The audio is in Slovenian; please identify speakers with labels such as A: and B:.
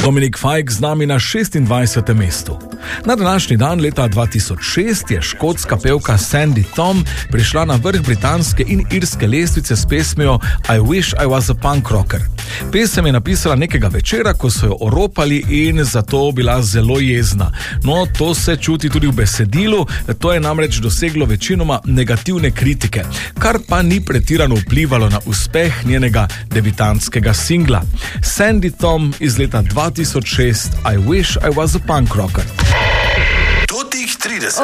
A: Dominik Fike z nami na 26. mestu. Na današnji dan leta 2006 je škotska pevka Sandy Tom prišla na vrh britanske in irske lestvice s pesmijo I Wish I Was a Punk Rocker. Pesem je napisala nekega večera, ko so jo oropali in zato bila zelo jezna. No, to se čuti tudi v besedilu, to je namreč doseglo večinoma negativne kritike, kar pa ni pretirano vplivalo na uspeh njenega debitantskega singla. Sandy Tom iz leta 2006 I Wish I Was a Punk Rocker.
B: Tutih 30.